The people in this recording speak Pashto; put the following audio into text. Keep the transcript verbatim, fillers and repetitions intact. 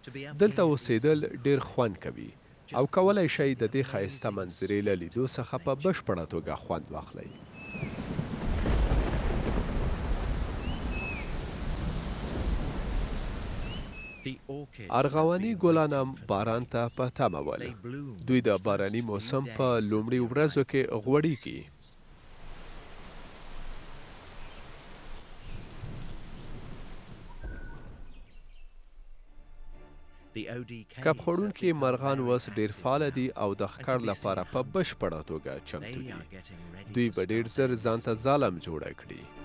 دلته اوسېدل ډېر خوند کوي او کولی شئ د دې ښایسته منظرې له لیدو څخه په بشپړه توګه خوند واخلئ. ارغواني ګلان هم باران ته په تمه ول. دوی د باراني موسم په لومړي ورځو کې غوړېږي. کب خوړونکي مرغان اوس ډېر فعاله دي او د ښکار لپاره په بشپړه توګه چمتو دي. دوی به ډېر ژر ځان ته ځالم جوړه کړي.